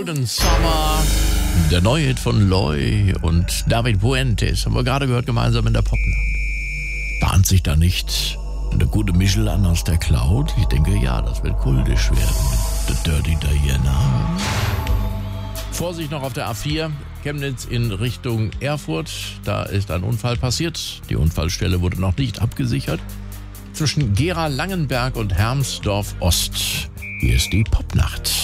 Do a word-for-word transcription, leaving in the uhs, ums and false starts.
Golden Summer, der neue Hit von Loy und David Puentes, haben wir gerade gehört, gemeinsam in der Popnacht. Bahnt sich da nicht eine gute Mischel an aus der Cloud? Ich denke, ja, das wird kultisch werden mit The Dirty Diana. Vorsicht noch auf der A vier, Chemnitz in Richtung Erfurt. Da ist ein Unfall passiert. Die Unfallstelle wurde noch nicht abgesichert. Zwischen Gera-Langenberg und Hermsdorf Ost. Hier ist die Popnacht.